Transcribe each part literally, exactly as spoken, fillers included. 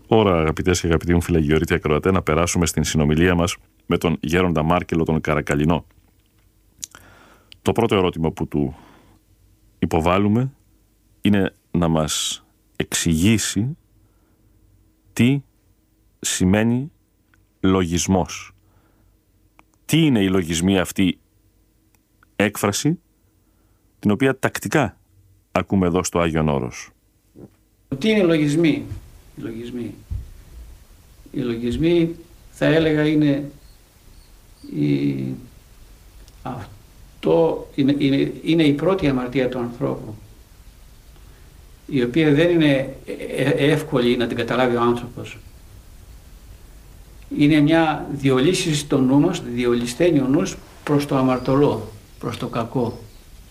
Ώρα, αγαπητές και αγαπητοί μου φιλαγιορείτε ακροατέ, να περάσουμε στην συνομιλία μας με τον Γέροντα Μάρκελο τον Καρακαλινό. Το πρώτο ερώτημα που του υποβάλλουμε είναι να μας εξηγήσει τι σημαίνει λογισμός. Τι είναι η λογισμή αυτή έκφραση, την οποία τακτικά ακούμε εδώ στο Άγιον Όρος. Τι είναι οι λογισμοί? Οι λογισμοί, οι λογισμοί θα έλεγα είναι η... αυτό είναι, είναι, είναι η πρώτη αμαρτία του ανθρώπου, η οποία δεν είναι εύκολη να την καταλάβει ο άνθρωπος. Είναι μια διολύση στο νου μας, διολυσταίνει ο νους προς το αμαρτωλό, προς το κακό.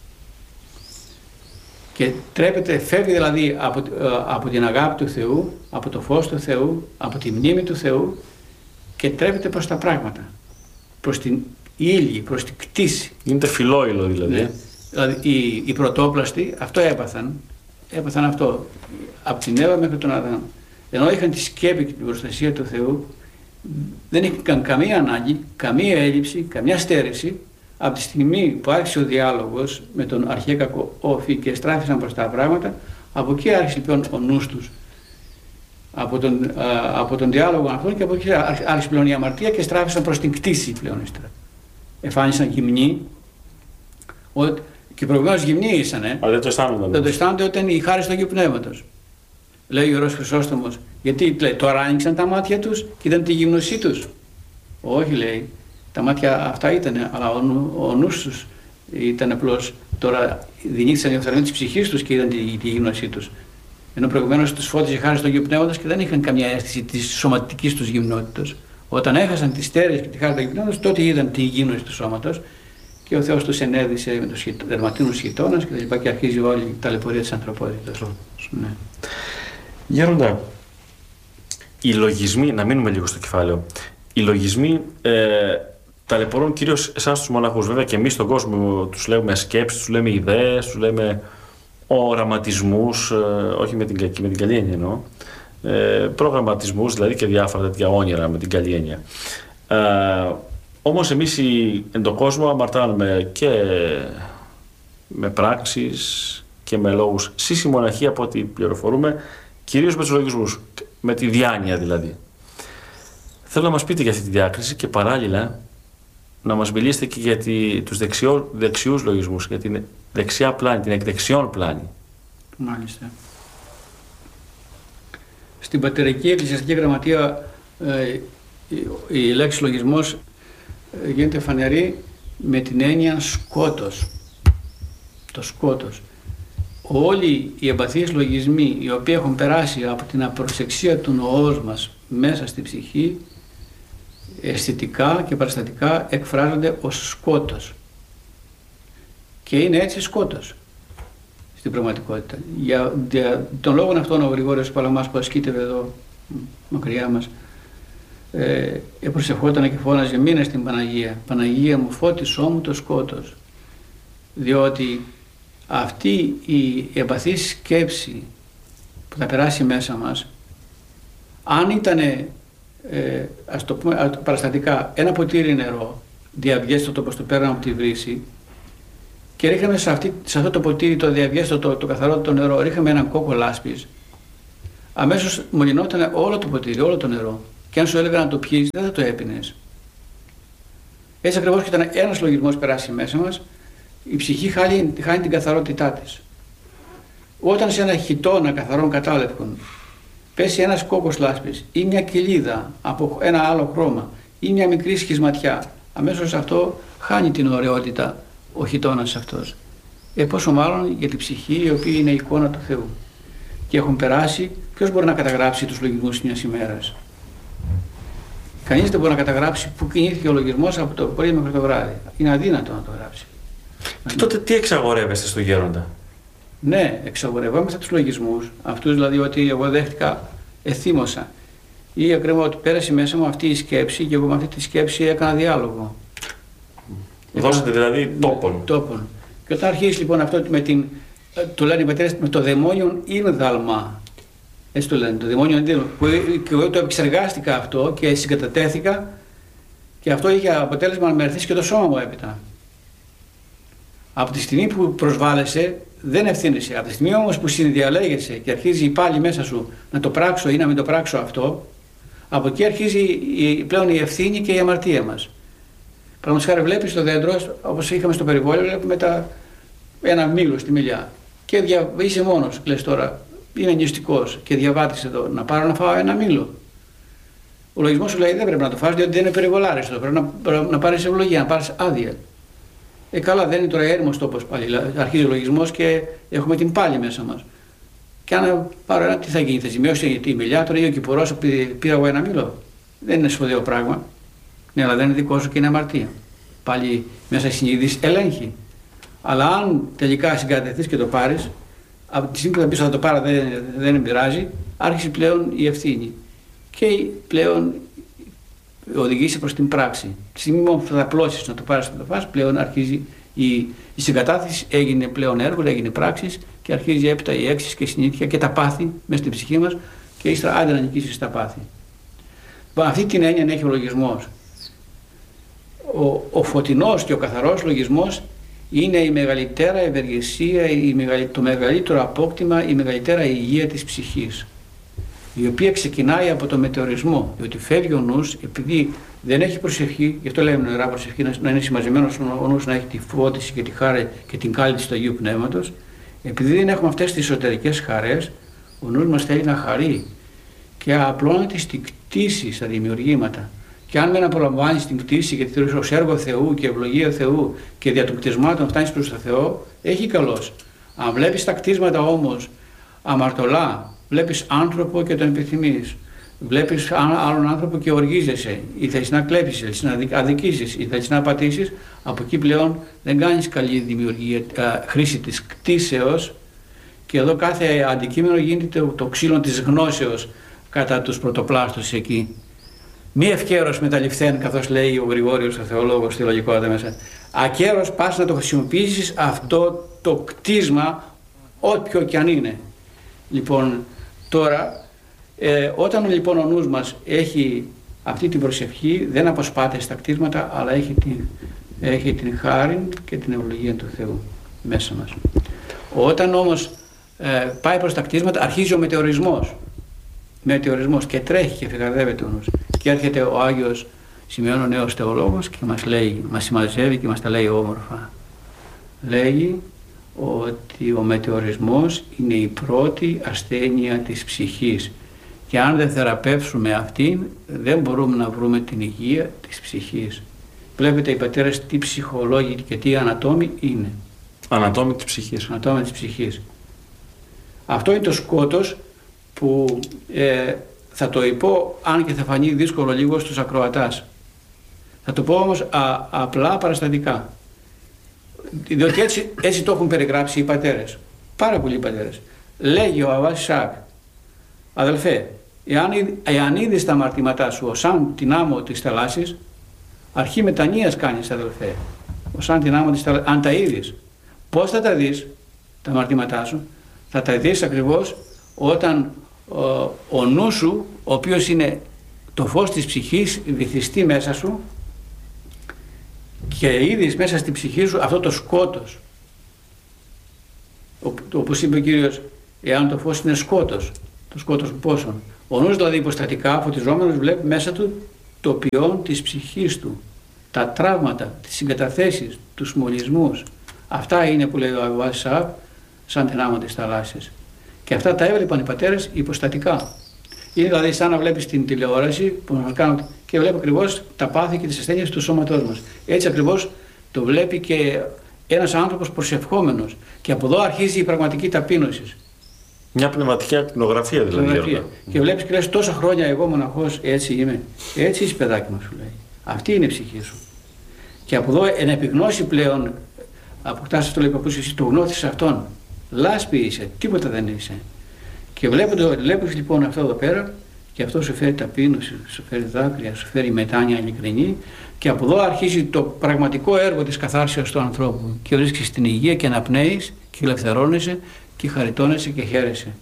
Και τρέπεται, φεύγει δηλαδή από, από την αγάπη του Θεού, από το φως του Θεού, από τη μνήμη του Θεού και τρέπεται προς τα πράγματα, προς την ύλη, προς την κτήση. Γίνεται φιλόιλο δηλαδή. Ναι. Δηλαδή οι, οι πρωτόπλαστοι αυτό έπαθαν, έπαθαν αυτό, από την Εύα μέχρι τον Αδάμ. Ενώ είχαν τη σκέπη και την προστασία του Θεού, δεν είχαν καμία ανάγκη, καμία έλλειψη, καμιά στέρηση. Από τη στιγμή που άρχισε ο διάλογος με τον αρχαίκακο Όφη και στράφησαν προς τα πράγματα, από εκεί άρχισε λοιπόν ο νους τους. Από τον, α, από τον διάλογο αυτόν και από εκεί άρχισε πλέον η αμαρτία και στράφησαν προς την κτήση πλέον ύστερα. Εφάνισαν γυμνοί, ότι, και προηγουμένως γυμνοί ήσανε. Αλλά δεν το αισθάνονταν. Δεν το αισθάνονται όταν η χάρη του Αγίου Πνεύματος. Λέει ο Ιερός Χρυσόστομος, γιατί λέει, τώρα άνοιξαν τα μάτια τους και είδαν τη γυμνωσή τους. Όχι, λέει. Τα μάτια αυτά ήταν, αλλά ο, νου, ο νους τους ήταν απλώς, τώρα δυνήθησαν οι οφθαλμοί της ψυχής τους και είδαν τη, τη γυμνωσή τους. Ενώ προηγουμένως τους φώτιζε η χάρη του Αγίου Πνεύματος και δεν είχαν καμία αίσθηση της σωματικής τους γυμνότητας. Όταν έχασαν τις στέρες και τη χάρη του Αγίου Πνεύματος, τότε είδαν τη γύμνωση του σώματος και ο Θεός τους ενέδισε με τους δερματίνους χιτώνας και τα λοιπά και αρχίζει όλη η ταλαιπωρία της ανθρωπότητας. Ναι. Γέροντα, οι λογισμοί, να μείνουμε λίγο στο κεφάλαιο, οι λογισμοί ε, ταλαιπωρούν κυρίως εσάς τους μοναχούς. Βέβαια και εμείς στον κόσμο τους λέμε σκέψεις, τους λέμε ιδέες, τους λέμε οραματισμούς, ε, όχι με την, με την καλή έννοια εννοώ, ε, προγραμματισμούς δηλαδή και διάφορα τέτοια όνειρα με την καλή έννοια. Ε, όμως εμείς οι, εν τον κόσμο αμαρτάνουμε και με πράξεις και με λόγους. Σεις οι μοναχοί, από ό,τι πληροφορούμε, κυρίως με τους λογισμούς, με τη διάνοια δηλαδή. Θέλω να μας πείτε για αυτή τη διάκριση και παράλληλα να μας μιλήσετε και για τη, τους δεξιό, δεξιούς λογισμούς, για την δεξιά πλάνη, την εκδεξιόν πλάνη. Μάλιστα. Στην Πατερική Εκκλησιαστική Γραμματεία ε, η, η λέξη λογισμός ε, γίνεται φανερή με την έννοια σκότος. Το σκότος. Όλοι οι εμπαθείς λογισμοί οι οποίοι έχουν περάσει από την απροσεξία του νοός μας μέσα στη ψυχή, αισθητικά και παραστατικά εκφράζονται ως σκότος. Και είναι έτσι σκότος στην πραγματικότητα. Για, για τον λόγο αυτόν ο Γρηγόριος Παλαμάς που ασκείται εδώ μακριά μας ε, προσευχόταν και φώναζε μείνε στην Παναγία. Παναγία μου φώτισό μου το σκότος. Διότι αυτή η εμπαθής σκέψη που θα περάσει μέσα μας, αν ήταν ε, ας το πούμε παραστατικά ένα ποτήρι νερό διαβιέστοτο όπως το παίρναμε από τη βρύση και ρίχναμε σε, αυτή, σε αυτό το ποτήρι το διαβιέστοτο, το, το καθαρό το νερό, ρίχναμε έναν κόκο λάσπης, αμέσως μολυνόταν όλο το ποτήρι, όλο το νερό, και αν σου έλεγα να το πιείς δεν θα το έπινες. Έτσι ακριβώς και όταν ένας λογισμός περάσει μέσα μας, η ψυχή χάνει, χάνει την καθαρότητά της. Όταν σε ένα χιτώνα καθαρών κατάλευκων πέσει ένας κόκκος λάσπης ή μια κοιλίδα από ένα άλλο χρώμα ή μια μικρή σχισματιά, αμέσως αυτό χάνει την ωραιότητα ο χιτώνας αυτός. Ε, πόσο μάλλον για την ψυχή η οποία είναι η εικόνα του Θεού. Και έχουν περάσει, ποιος μπορεί να καταγράψει τους λογισμούς μιας ημέρας? Κανείς δεν μπορεί να καταγράψει που κινήθηκε ο λογισμός από το πρωί μέχρι το βράδυ. Είναι αδύνατο να το γράψει. Και τότε τι εξαγορεύεστε στο Γέροντα? Ναι, εξαγορευόμαστε τους λογισμούς, αυτούς δηλαδή ότι εγώ δέχτηκα, εθύμωσα, ή ακριβώς ότι πέρασε μέσα μου αυτή η σκέψη και εγώ με αυτή τη σκέψη έκανα διάλογο. Δώσατε δηλαδή τόπον. Ναι, τόπον. Και όταν αρχίσει λοιπόν αυτό με την, το λένε οι πατέρες, με το δαιμόνιον ίνδαλμα, Έτσι το λένε, το δαιμόνιο αντίδρομο. Και εγώ το επεξεργάστηκα αυτό και συγκατατέθηκα και αυτό είχε αποτέλεσμα να με ερθίσει και το σώμα μου έπειτα. Από τη στιγμή που προσβάλλεσαι, δεν ευθύνεσαι. Από τη στιγμή όμως που συνδιαλέγεσαι και αρχίζει πάλι μέσα σου να το πράξω ή να μην το πράξω αυτό, από εκεί αρχίζει πλέον η ευθύνη και η αμαρτία μας. Παραδείγματος χάρη, βλέπεις το δέντρο, όπως είχαμε στο περιβόλιο, βλέπουμε τα... ένα μήλο στη μιλιά. Και δια... είσαι μόνος, λες τώρα, είμαι νηστικός και διαβάτης εδώ, να πάρω να φάω ένα μήλο. Ο λογισμός σου λέει δεν πρέπει να το φας, διότι δεν είναι περιβολάριστο. Πρέπει να, να πάρεις ευλογία, να πάρεις άδεια. Ε, καλά, δεν είναι τώρα έρημος τόπος πάλι. Αρχίζει ο λογισμός και έχουμε την πάλι μέσα μας. Και αν πάρω ένα, τι θα γίνει, θα ζημιώσει τη μιλιά, τώρα ή ο κυπουρός επειδή πήρα εγώ ένα μήλο. Δεν είναι σπουδαίο πράγμα. Ναι, αλλά δεν είναι δικό σου και είναι αμαρτία. Πάλι μέσα η συνείδηση ελέγχει. Αλλά αν τελικά συγκατατεθείς και το πάρεις, από τη στιγμή που θα πεις θα το πάρω, δεν, δεν πειράζει, άρχισε πλέον η ευθύνη. Και πλέον οδηγήσει προς την πράξη. Τη στιγμή που θα απλώσεις να το πάρεις να το φας, πλέον αρχίζει η, η συγκατάθεση, έγινε πλέον έργο, έγινε πράξεις και αρχίζει έπειτα η έξιση και η συνήθεια και τα πάθη μέσα στην ψυχή μας και ύστερα άντε να νικήσεις τα πάθη. Αυτή την έννοια έχει ο λογισμός. Ο, ο φωτεινός και ο καθαρός λογισμός είναι η μεγαλύτερα ευεργεσία, η μεγαλ, το μεγαλύτερο απόκτημα, η μεγαλύτερα υγεία της ψυχής, η οποία ξεκινάει από το μετεωρισμό, διότι φεύγει ο νους, επειδή δεν έχει προσευχή, γι' αυτό λέμε νοερά προσευχή, να είναι συμμαζεμένος ο νους, να έχει τη φώτιση και τη χάρη και την κάλυψη του Αγίου Πνεύματος, επειδή δεν έχουμε αυτές τις εσωτερικές χαρές, ο νους μας θέλει να χαρεί και απλώνεται στην κτήση, στα δημιουργήματα. Και αν δεν απολαμβάνεις την κτήση και τη θεωρείς ως έργο Θεού και ευλογία Θεού και δια των κτισμάτων φτάνεις προς το Θεό, έχει καλώς. Αν βλέπεις τα κτίσματα όμως αμαρτωλά, βλέπεις άνθρωπο και τον επιθυμείς, βλέπεις άλλον άνθρωπο και οργίζεσαι, ή θέλεις να κλέψεις, ή θέλεις να αδικήσεις, ή θέλεις να πατήσεις, από εκεί πλέον δεν κάνεις καλή δημιουργία, α, χρήση της κτήσεως και εδώ κάθε αντικείμενο γίνεται το, το ξύλο της γνώσεως κατά τους πρωτοπλάστους εκεί. Μη ευκαίρος μεταλληφθέν, καθώς λέει ο Γρηγόριος ο θεολόγος στη λογικότητα μέσα. Ακέρος πας να το χρησιμοποιήσεις αυτό το κτίσμα, όποιο και αν είναι. Λοιπόν, τώρα, ε, όταν λοιπόν ο νους μας έχει αυτή την προσευχή, δεν αποσπάται στα κτίσματα, αλλά έχει την, έχει την χάρη και την ευλογία του Θεού μέσα μας. Όταν όμως ε, πάει προς τα κτίσματα, αρχίζει ο μετεωρισμός. Μετεωρισμός και τρέχει και φυγαδεύεται ο νους. Και έρχεται ο Άγιος Σημειών ο νέος θεολόγος και μας λέει, μας συμμαζεύει και μας τα λέει όμορφα. Λέγει ότι ο μετεωρισμός είναι η πρώτη ασθένεια της ψυχής και αν δεν θεραπεύσουμε αυτήν δεν μπορούμε να βρούμε την υγεία της ψυχής. Βλέπετε οι πατέρες τι ψυχολόγοι και τι ανατόμοι είναι. Ανατόμοι της ψυχής. Ανατόμοι της ψυχής. Αυτό είναι το σκότος που ε, θα το πω αν και θα φανεί δύσκολο λίγο στους ακροατάς. Θα το πω όμως α, απλά παραστατικά. Διότι έτσι, έτσι το έχουν περιγράψει οι πατέρες. Πάρα πολλοί πατέρες. Λέγει ο Αββάς Ισαάκ, αδελφέ, εάν, εάν είδες τα αμαρτήματά σου ως σαν την άμμο της θαλάσσης, αρχή μετανοίας κάνεις, αδελφέ. Ως σαν την άμμο της θαλάσσης, αν τα είδες. Πώς θα τα δεις τα αμαρτήματά σου? Θα τα δεις ακριβώς όταν ο, ο νου σου, ο οποίος είναι το φως της ψυχής, βυθιστεί μέσα σου και είδες μέσα στην ψυχή σου αυτό το σκότος. Όπως είπε ο Κύριος, εάν το φως είναι σκότος, το σκότος πόσον. Ο νους δηλαδή υποστατικά, φωτιζόμενος, βλέπει μέσα του το ποιόν της ψυχής του, τα τραύματα, τις συγκαταθέσεις, τους μολυσμούς. Αυτά είναι που λέει ο Αββάς Ισαάκ, σαν την άμμο της θαλάσσης. Και αυτά τα έβλεπαν οι πατέρες υποστατικά. Είναι δηλαδή σαν να βλέπεις την τηλεόραση που μας κάνουν και βλέπει ακριβώς τα πάθη και τις ασθένειες του σώματός μας. Έτσι ακριβώς το βλέπει και ένας άνθρωπος προσευχόμενος. Και από εδώ αρχίζει η πραγματική ταπείνωση. Μια πνευματική ακτινογραφία δηλαδή. Πνευματική. Και βλέπεις και λες τόσα χρόνια εγώ μοναχός έτσι είμαι. Έτσι είσαι παιδάκι μου, σου λέει. Αυτή είναι η ψυχή σου. Και από εδώ εν επιγνώση πλέον αποκτάς το λέει παππούς εσύ, το γνώθεις αυτόν. Λάσπη είσαι, τίποτα δεν είσαι. Και βλέπεις λοιπόν αυτό εδώ πέρα και αυτό σου φέρει ταπείνωση, σου φέρει δάκρυα, σου φέρει μετάνοια ειλικρινή και από εδώ αρχίζει το πραγματικό έργο της καθάρσεως του ανθρώπου και βρίσκεις την υγεία και αναπνέεις και ελευθερώνεσαι και χαριτώνεσαι και χαίρεσαι.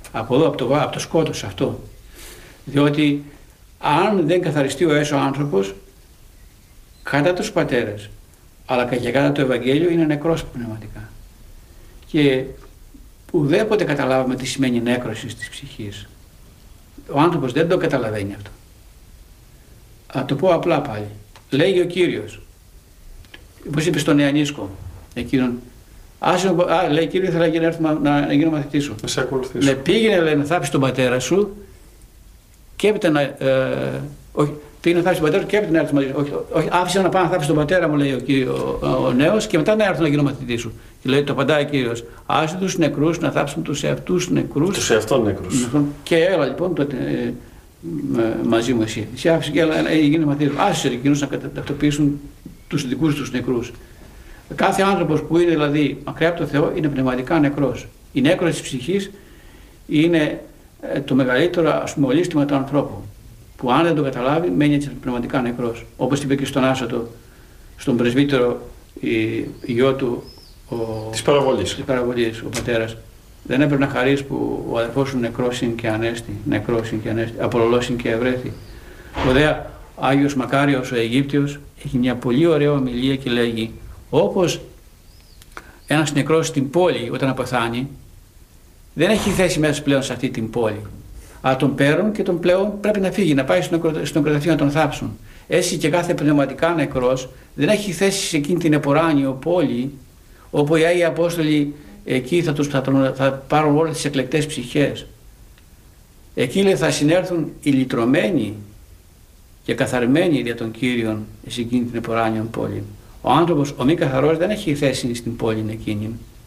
Από εδώ, από το, από το σκότος αυτό. Διότι αν δεν καθαριστεί ο έσω άνθρωπος, κατά τους πατέρες, αλλά και κατά το Ευαγγέλιο, είναι νεκρός πνευματικά. Και ουδέποτε καταλάβουμε τι σημαίνει νέκρωση της ψυχής. Ο άνθρωπος δεν το καταλαβαίνει αυτό. Θα το πω απλά πάλι. Λέγει ο Κύριος, όπως είπε στον Νεανίσκο, εκείνον, άσε, α, λέει, Κύριε, ήθελα να έρθω να, να γίνω μαθητής σου. Να σε ακολουθήσω. Με πήγαινε, λέει, να θάψεις τον πατέρα σου και έπειτα να, ε, όχι, πήγαινε να θάψεις τον πατέρα σου και έπειτα να έρθεις μαζί. Όχι, όχι, άφησε να πάω να θάψεις τον πατέρα μου, λέει ο, κύριο, ο, ο νέος, και μετά να έρθω να γίνω μαθητής σου. Και λέει, το απαντάει ο Κύριος, άσε τους νεκρούς να θάψουν τους εαυτούς νεκρούς. Τους εαυτών νεκρούς. Και έλα λοιπόν τότε ε, μαζί μου εσύ. Εσύ άφησε και έλα, γίνει μαθητής. Άσε εκείνους να τακτοποιήσουν τους δικούς τους νεκρούς. Κάθε άνθρωπος που είναι δηλαδή μακριά από το Θεό είναι πνευματικά νεκρός. Η νέκρωση της ψυχής είναι ε, το μεγαλύτερο, ας πούμε, ολίσθημα του ανθρώπου. Που αν δεν το καταλάβει, μένει έτσι πνευματικά νεκρός. Όπως είπε και στον Άσατο, στον πρεσβύτερο, η, η γιο του, ο, της παραβολής. της παραβολής, ο πατέρας. Δεν έπρεπε να χαρείς που ο αδερφός σου νεκρός είναι και ανέστη, νεκρός είναι και ανέστη, απολωλός είναι και ευρέθη. Ο δε Άγιος Μακάριος ο Αιγύπτιος έχει μια πολύ ωραία ομιλία και λέγει, όπως ένας νεκρός στην πόλη όταν αποθάνει, δεν έχει θέση μέσα πλέον σε αυτή την πόλη. Αλλά τον παίρνουν και τον πλέον πρέπει να φύγει, να πάει στο νεκροταφείο να τον θάψουν. Έτσι και κάθε πνευματικά νεκρός δεν έχει θέση σε εκείνη την εποράνιο πόλη, όπου οι Άγιοι Απόστολοι εκεί θα, τους, θα, τον, θα πάρουν όλες τις εκλεκτές ψυχές. Εκεί, λέει, θα συνέρθουν οι λυτρωμένοι και καθαρμένοι δια των Κύριων σε εκείνη την εποράνιο πόλη. Ο άνθρωπος, ο μη καθαρός, δεν έχει θέση στην πόλη εκείνη.